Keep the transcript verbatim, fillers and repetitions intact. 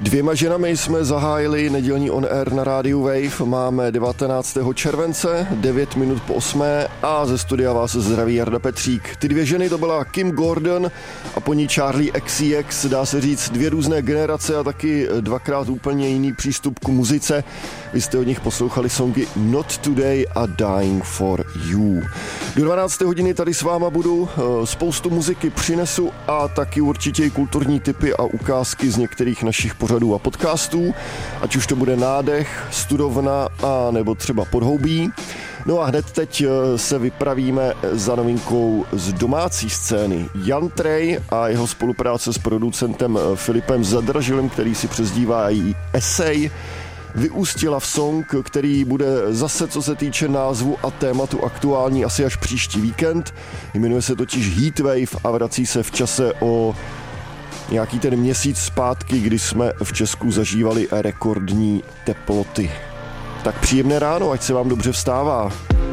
Dvěma ženami jsme zahájili nedělní On Air na rádiu Wave. Máme devatenáctého července, devět minut po osmé a ze studia vás zdraví Jarda Petřík. Ty dvě ženy to byla Kim Gordon a po ní Charli X C X, dá se říct dvě různé generace a taky dvakrát úplně jiný přístup k muzice. Vy jste od nich poslouchali songy Not Today a Dying for You. Do dvanácté hodiny tady s váma budu, spoustu muziky přinesu a taky určitě i kulturní tipy a ukázky z některých našich pořadů a podcastů, ať už to bude Nádech, Studovna a nebo třeba Podhoubí. No a hned teď se vypravíme za novinkou z domácí scény. Jan Trej a jeho spolupráce s producentem Filipem Zadražilem, který si přezdívá i Essay, vyústila v song, který bude zase, co se týče názvu a tématu, aktuální asi až příští víkend. Jmenuje se totiž Heatwave a vrací se v čase o nějaký ten měsíc zpátky, kdy jsme v Česku zažívali rekordní teploty. Tak příjemné ráno, ať se vám dobře vstává.